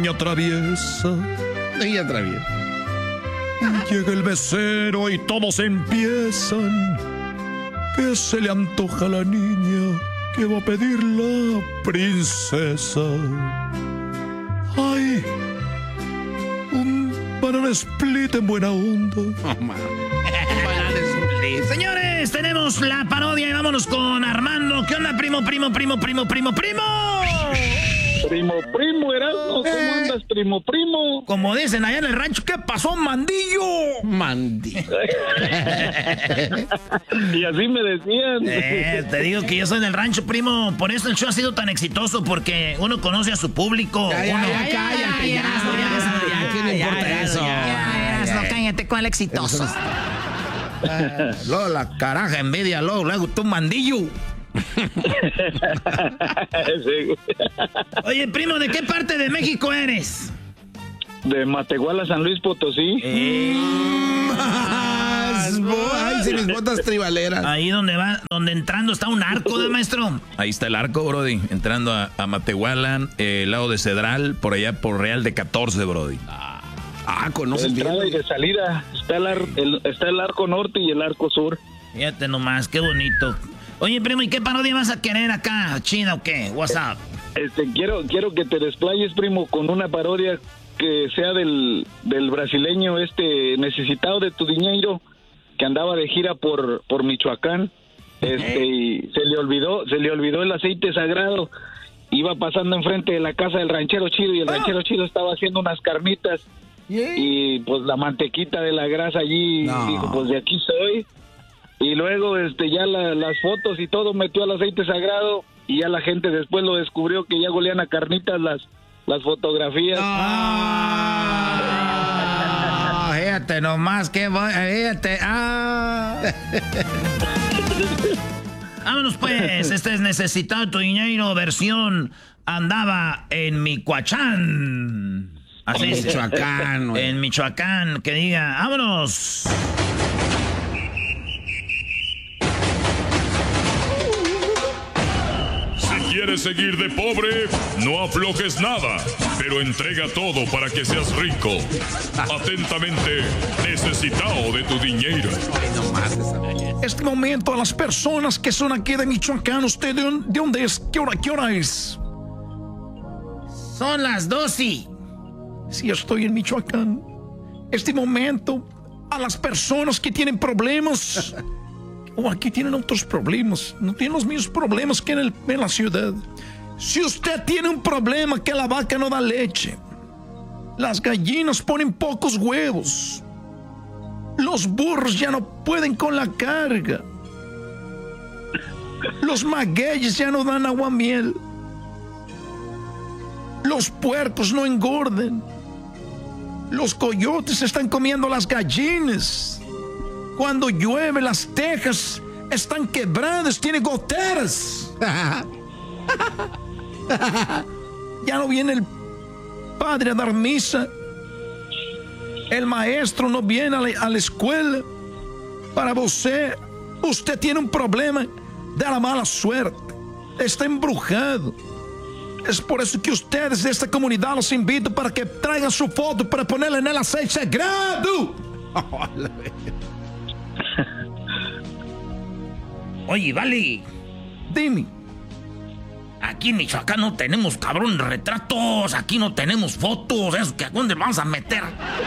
niña traviesa. Niña traviesa. Llega el mesero y todos empiezan. ¿Qué se le antoja a la niña? ¿Qué va a pedir la princesa? ¡Ay! Un banana split en buena onda. Oh, man. Un banana split. Señores, tenemos la parodia y vámonos con Armando. ¿Qué onda, primo? Primo, Erasmo, ¿cómo andas, primo? Como dicen allá en el rancho, ¿qué pasó, mandillo? Y así me decían. Te digo que yo soy del rancho, primo. Por eso el show ha sido tan exitoso, porque uno conoce a su público. Cállate, ya. ¿Quién le importa eso? No, cállate con el exitoso. Luego la caraja envidia, luego tú, mandillo. Sí. Oye, primo, ¿de qué parte de México eres? De Matehuala, San Luis Potosí. Ay, si mis botas tribaleras. Ahí donde entrando está un arco, ¿de maestro? Ahí está el arco, brody. Entrando a Matehuala, lado de Cedral, por allá por Real de 14, brody. Conoces bien. De entrada y de salida. Está el arco norte y el arco sur. Fíjate nomás, qué bonito. Oye, primo, ¿y qué parodia vas a querer acá? ¿China o qué? What's up? Quiero que te desplayes, primo, con una parodia que sea del brasileño necesitado de tu dinero, que andaba de gira por Michoacán. Y se le olvidó el aceite sagrado. Iba pasando enfrente de la casa del ranchero chido y el ranchero chido estaba haciendo unas carnitas. Y pues la mantequita de la grasa allí, dijo, pues de aquí soy. Y luego ya las fotos y todo metió al aceite sagrado y ya la gente después lo descubrió que ya golían a carnitas las fotografías. Fíjate nomás, fíjate. Vámonos pues, este es Necesitado tu dinero, versión andaba en Michoacán. Así es. Michoacán, güey. En Michoacán, que diga, vámonos. ¿Quieres seguir de pobre? No aflojes nada, pero entrega todo para que seas rico. Atentamente, necesitado de tu dinero. Este momento a las personas que son aquí de Michoacán, ¿usted de dónde es? ¿Qué hora es? Son las 12. Sí, estoy en Michoacán. Este momento a las personas que tienen problemas... aquí tienen otros problemas. No tienen los mismos problemas que en la ciudad. Si usted tiene un problema que la vaca no da leche, las gallinas ponen pocos huevos, los burros ya no pueden con la carga, los magueyes ya no dan aguamiel, los puercos no engordan, los coyotes están comiendo las gallinas. Cuando llueve, las tejas están quebradas, tiene goteras. Ya no viene el padre a dar misa. El maestro no viene a la escuela. Para usted tiene un problema de la mala suerte. Está embrujado. Es por eso que ustedes de esta comunidad los invito para que traigan su foto para ponerla en el aceite sagrado. Oye, vale. Dime. Aquí en Michoacán no tenemos, cabrón, retratos. Aquí no tenemos fotos. Eso, ¿a dónde vamos a meter?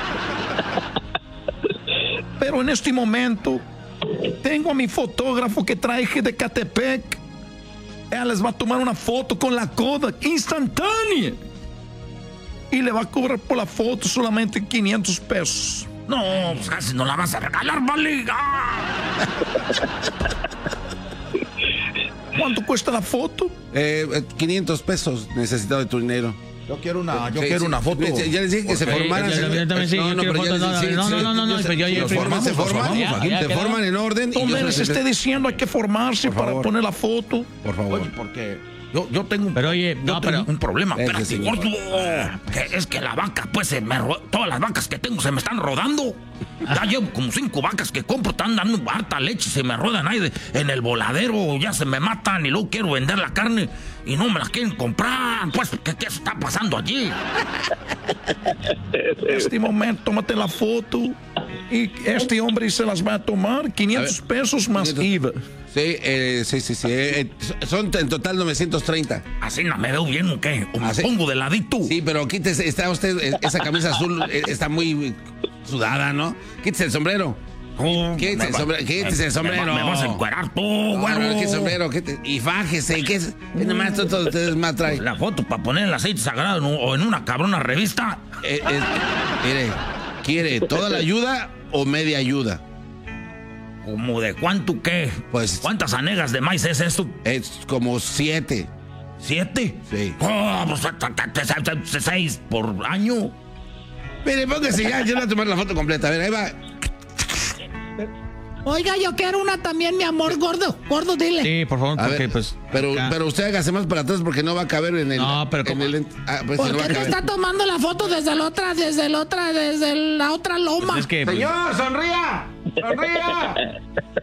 Pero en este momento tengo a mi fotógrafo que traje de Catepec. Él les va a tomar una foto con la Kodak instantánea. Y le va a cobrar por la foto solamente 500 pesos. No, pues casi no la vas a regalar, vale. ¿Cuánto cuesta la foto? 500 pesos, necesitado de tu dinero. Yo quiero una foto. Ya les dije que se formaran. Yo también sí, yo quiero fotos. No. Se forman en orden. Hombre, les esté diciendo hay que formarse para poner la foto. Por favor. Oye, porque Yo tengo pero oye, un problema. Espérate, gordo. Es que la vaca, pues, todas las vacas que tengo se me están rodando. Ya llevo como 5 vacas que compro, están dando harta leche, se me ruedan ahí en el voladero, ya se me matan y luego quiero vender la carne y no me la quieren comprar. Pues, ¿qué está pasando allí? Este momento, tómate la foto y este hombre se las va a tomar 500 pesos más IVA. Sí. Son en total 930. ¿Así no me veo bien o qué? ¿O me pongo de ladito? Sí, pero quítese, está usted, esa camisa azul está muy sudada, ¿no? Quítese el sombrero. Quítese el sombrero. Me vas a encuerar tú, güero. ¿Qué sombrero? Y fájese. ¿Qué nomás todos ustedes más traen? La foto para poner el aceite sagrado o en una cabrona revista. Mire, ¿quiere toda la ayuda o media ayuda? ¿Cómo de cuánto qué? Pues, ¿cuántas anegas de maíz es esto? Es como 7. ¿7? Sí. Oh, pues 6 por año. Mire, póngase ya, yo le voy a tomar la foto completa. A ver, ahí va. Oiga, yo quiero una también, mi amor, gordo. Gordo, dile. Sí, por favor, porque ver, pues... Pero usted hágase más para atrás porque no va a caber en el... No, pero en el, pues, ¿por no qué te está tomando la foto desde la otra loma? Pues es que... ¡Señor, sonría! ¡Sonría!